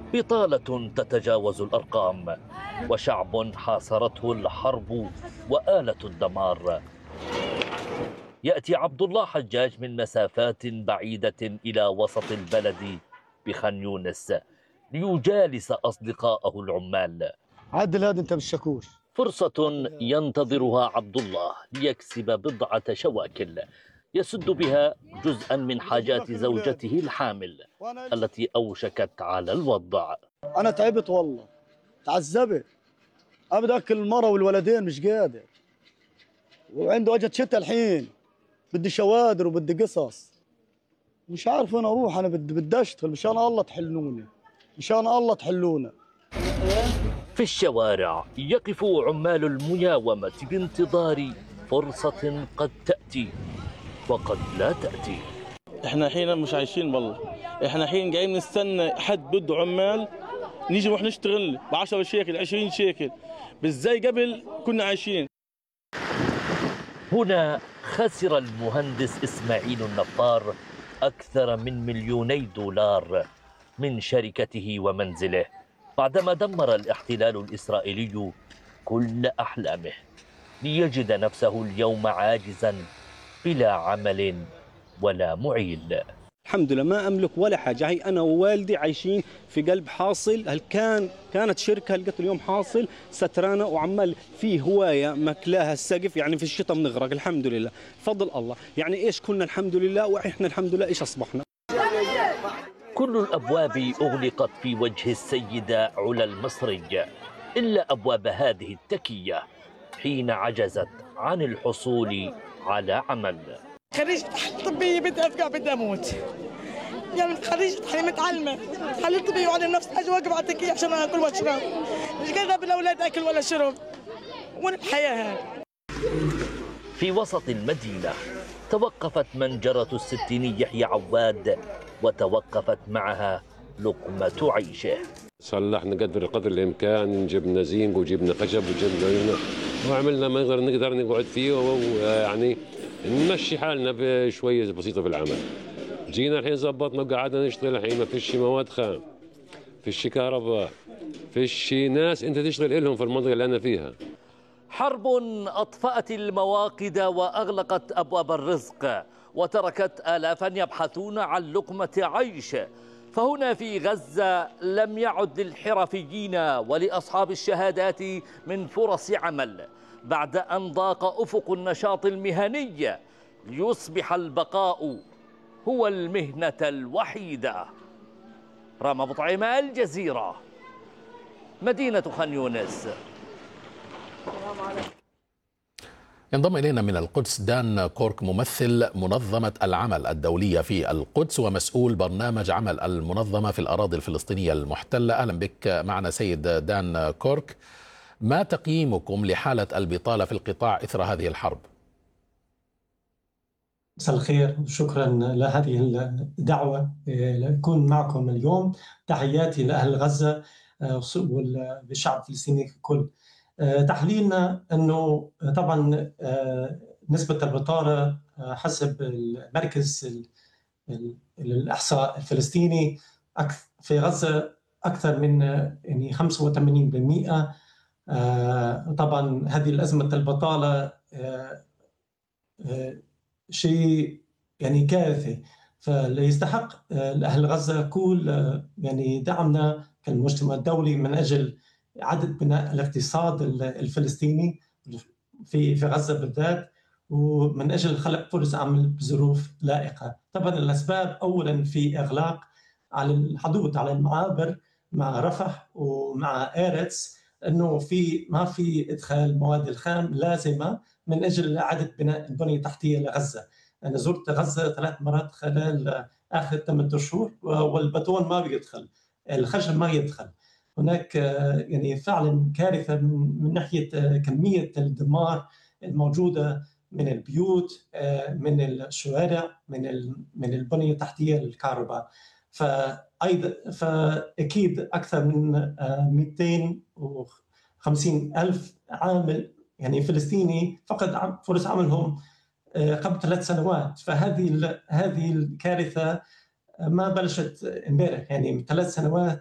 بطالة تتجاوز الأرقام، وشعب حاصرته الحرب وآلة الدمار. يأتي عبد الله حجاج من مسافات بعيدة إلى وسط البلد بخان يونس ليجالس أصدقائه العمال. عدل هذا أنت بالشكوش. فرصة ينتظرها عبد الله ليكسب بضعة شواكل يسد بها جزءا من حاجات زوجته الحامل التي أوشكت على الوضع. أنا تعبت والله، تعذبت، أبدا أكل المرة والولدين مش قادر، وعنده وجه شتاء الحين، بدي شوادر وبدي قصص، مش عارف وين أروح. أنا بدي أشتغل مشان الله تحلوني، مشان الله تحلونا. في الشوارع يقف عمال المياومة بانتظار فرصة قد تأتي وقد لا تأتي. احنا الحين مش عايشين والله، احنا الحين قاعدين نستنى حد بده عمال نيجي نروح نشتغل ب10 شيكل 20 شيكل، بالزي قبل كنا عايشين. هنا خسر المهندس إسماعيل النفار أكثر من $2 مليون من شركته ومنزله بعدما دمر الاحتلال الإسرائيلي كل أحلامه، ليجد نفسه اليوم عاجزا بلا عمل ولا معيل. الحمد لله ما أملك ولا حاجة، هي أنا ووالدي عايشين في قلب حاصل. كانت شركة لقيت اليوم حاصل سترانة وعمال فيه هواية مكلاها السقف، يعني في الشتاء بنغرق. الحمد لله فضل الله، يعني إيش كنا الحمد لله وإحنا الحمد لله إيش أصبحنا. كل الأبواب أغلقت في وجه السيدة علا المصري إلا أبواب هذه التكية حين عجزت عن الحصول على عمل. خريجة طبية بدي أفقع بدي أموت، يعني خريجة حالي متعلمة حالي طبية وعلى نفس أجي واقف على التكية عشان آكل وأشرب، مش قادرة بالأولاد أكل ولا شرب، وين الحياة هاي؟ في وسط المدينة توقفت منجرة الستيني يحيى عواد وتوقفت معها لقمة عيشه. صلحنا قدر الإمكان، جبنا زينق وجبنا خشب وجبنا وعملنا ما نقدر نقعد فيه، ويعني نمشي حالنا بشوية بسيطة في العمل. جينا الحين زبطنا وقعدنا نشتغل. الحين ما فيش مواد خام، فيش كهرباء، فيش ناس انت تشتغل لهم في المنطقة اللي أنا فيها. حرب أطفأت المواقد وأغلقت أبواب الرزق وتركت آلافا يبحثون عن لقمة عيش. فهنا في غزة لم يعد للحرفيين ولأصحاب الشهادات من فرص عمل بعد أن ضاق أفق النشاط المهني ليصبح البقاء هو المهنة الوحيدة. رام أبو طعيمة، الجزيرة، مدينة خان يونس. ينضم إلينا من القدس دان كورك ممثل منظمة العمل الدولية في القدس ومسؤول برنامج عمل المنظمة في الأراضي الفلسطينية المحتلة. أهلا بك معنا سيد دان كورك. ما تقييمكم لحالة البطالة في القطاع إثر هذه الحرب؟ مساء الخير وشكرا لهذه الدعوة لأكون معكم اليوم. تحياتي لأهل غزة والشعب الفلسطيني ككل. تحليلنا أنه طبعا نسبة البطالة حسب المركز الإحصاء الفلسطيني في غزة أكثر من يعني 85%. طبعا هذه الأزمة البطالة شيء يعني كارثي، فليستحق أهل غزة كل يعني دعمنا كالمجتمع الدولي من أجل إعادة بناء الاقتصاد الفلسطيني في غزة بالذات، ومن أجل خلق فرص عمل بظروف لائقة. طبعا الأسباب أولا في إغلاق على الحدود على المعابر مع رفح ومع إيرتس، أنه ما في إدخال مواد الخام لازمة من أجل إعادة بناء البنية التحتية لغزة. أنا زرت غزة 3 مرات خلال آخر 8 شهور والبتون ما بيدخل، الخشب ما يدخل. هناك يعني فعلا كارثة من ناحية كمية الدمار الموجودة من البيوت، من الشوارع، من البنية التحتية للكهرباء. فأكيد أكثر من 250,000 عامل يعني فلسطيني فقد فرص عملهم قبل 3 سنوات. فهذه الكارثة ما بلشت امبارح، يعني من 3 سنوات